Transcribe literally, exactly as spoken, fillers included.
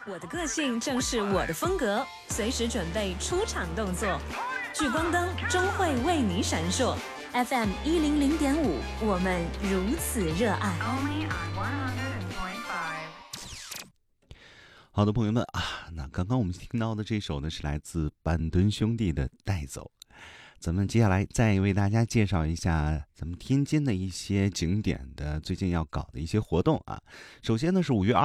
我的个性正是我的风格，随时准备出场动作。聚光灯终会为你闪烁。F M 一零零点五，我们如此热爱。 好的，朋友们啊，那刚刚我们听到的这首呢，是来自板墩兄弟的《带走》。咱们接下来再为大家介绍一下咱们天津的一些景点的最近要搞的一些活动啊。首先呢是五月二